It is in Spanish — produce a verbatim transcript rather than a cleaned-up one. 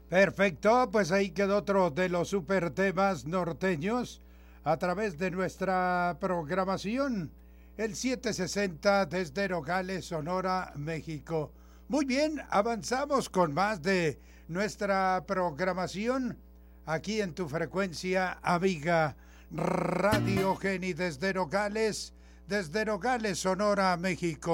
Perfecto, pues ahí quedó otro de los super temas norteños a través de nuestra programación, el setecientos sesenta desde Nogales, Sonora, México. Muy bien, avanzamos con más de nuestra programación aquí en tu frecuencia amiga Radio Geni desde Nogales, desde Nogales, Sonora, México.